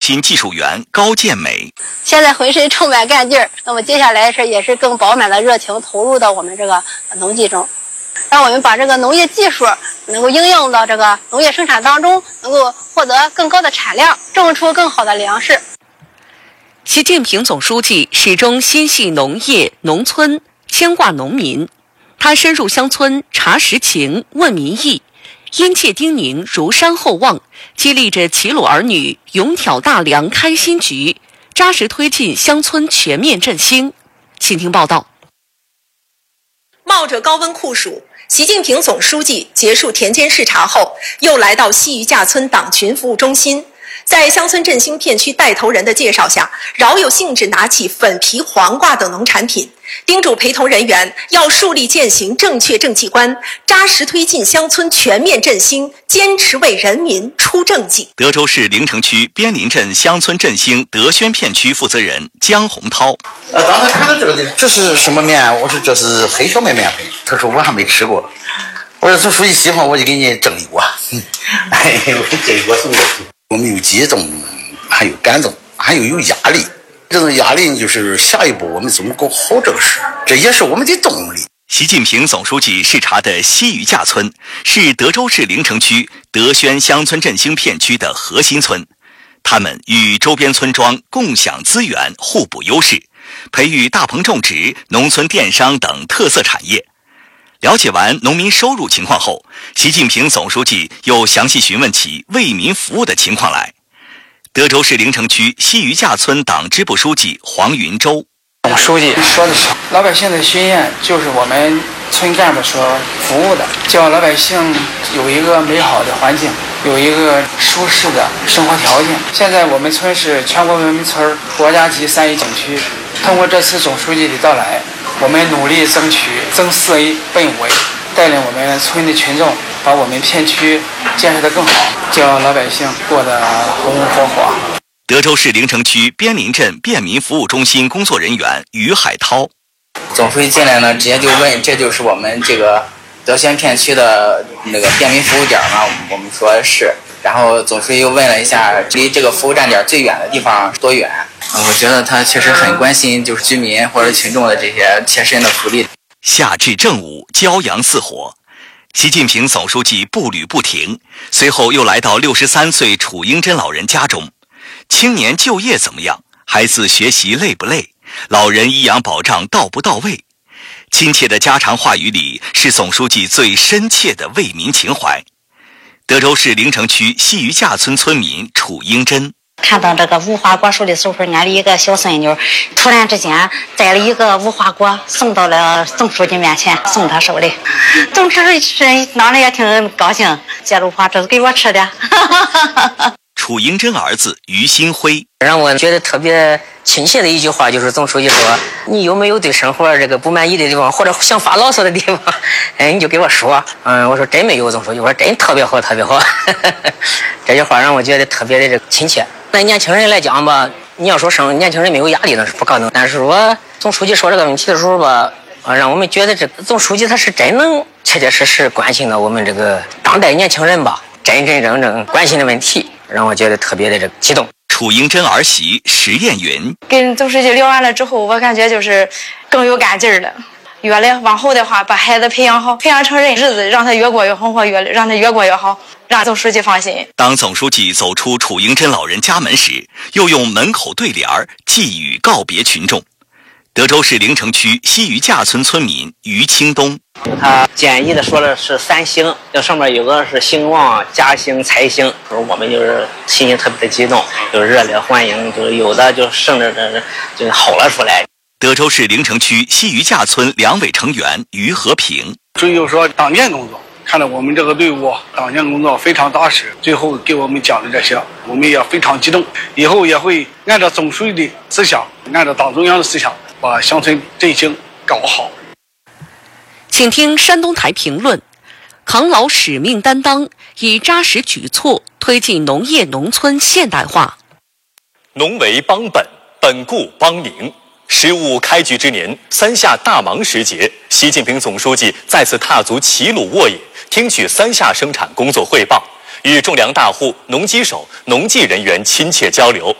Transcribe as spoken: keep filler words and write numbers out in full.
心技术员高建美。 现在浑身充满干劲儿，那么接下来是也是更饱满的热情投入到我们这个农技中，让我们把这个农业技术能够应用到这个农业生产当中，能够获得更高的产量，种出更好的粮食。 习近平总书记始终心系农业农村，牵挂农民。他深入乡村查实情问民意，殷切叮咛如山厚望，激励着齐鲁儿女勇挑大梁开新局，扎实推进乡村全面振兴。请听报道。 冒着高温酷暑，习近平总书记结束田间视察后，又来到西余架村党群服务中心。在乡村振兴片区带头人的介绍下，饶有兴致拿起粉皮、黄瓜等农产品，叮嘱陪同人员要树立践行正确政绩观，扎实推进乡村全面振兴，坚持为人民出政绩。 德州市凌城区边林镇乡村振兴德宣片区负责人江洪涛。 呃，当时看到这个的，这是什么面？我说这是黑小麦面粉。他说我还没吃过。我说总书记喜欢，我就给你整一锅。哎，我说这一锅是我。我们有激动，还有感动，还有有压力。这种压力就是下一步我们怎么搞好这个事，这也是我们的动力。 习近平总书记视察的西余架村是德州市凌城区德宣乡村振兴片区的核心村，他们与周边村庄共享资源，互补优势，培育大棚种植、农村电商等特色产业。了解完农民收入情况后，习近平总书记又详细询问起为民服务的情况来。德州市凌城区西余架村党支部书记黄云洲。 总书记说的是，老百姓的心愿就是我们村干部所服务的，叫老百姓有一个美好的环境，有一个舒适的生活条件。现在我们村是全国文明村、国家级三 A 景区。通过这次总书记的到来，我们努力争取增四 A 奔五 A， 带领我们村的群众把我们片区建设得更好，叫老百姓过得红红火火。 德州市凌城区边林镇便民服务中心工作人员于海涛。 总书记进来呢，直接就问，这就是我们这个德宣片区的那个便民服务点吗？我们说是。然后总书记又问了一下，离这个服务站点最远的地方多远？我觉得他确实很关心，就是居民或者群众的这些切身的福利。 夏至正午，骄阳似火，习近平总书记步履不停，随后又来到六十三岁楚英珍老人家中。青年就业怎么样？孩子学习累不累？老人医养保障到不到位？亲切的家常话语里，是总书记最深切的为民情怀。德州市凌城区西余架村村民楚英珍。 看到这个无花果树的时候，俺的一个小孙女突然之间带了一个无花果送到了总书记面前，送他手里。总书记当然也挺高兴，接着话这是给我吃的。 楚英珍儿子于新辉让我觉得特别亲切的一句话，就是总书记说，你有没有对生活这个不满意的地方，或者想发牢骚的地方，哎，你就给我说。嗯，我说真没有。总书记我说真特别好，特别好。这句话让我觉得特别的这个亲切。那年轻人来讲吧，你要说生年轻人没有压力那是不可能，但是说总书记说这个问题的时候吧，啊，让我们觉得这总书记他是真能切切实实关心到我们这个当代年轻人吧，真真正正关心的问题，让我觉得特别的这个激动。 楚英珍儿媳石艳云跟总书记聊完了之后，我感觉就是更有干劲儿了。越来往后的话，把孩子培养好，培养成人，日子让他越过越红火，越让他越过越好，让总书记放心。 当总书记走出楚英珍老人家门时，又用门口对联儿寄语告别群众。德州市凌城区西余架村村民于清东， 他简易的说的是三兴，这上面有个是兴旺、家兴、财兴，我们就是心情特别的激动，就是热烈欢迎，就是有的就甚至的就吼了出来。 德州市凌城区西余架村两委成员于和平， 所以就说党建工作，看到我们这个队伍党建工作非常扎实，最后给我们讲的这些，我们也非常激动，以后也会按照总书记的思想，按照党中央的思想，把乡村振兴搞好。 请听山东台评论：扛牢使命担当，以扎实举措推进农业农村现代化。 农为邦本，本固邦宁。十五开局之年，三下大忙时节，习近平总书记再次踏足齐鲁沃野，听取三下生产工作汇报，与种粮大户、农机手、农技人员亲切交流。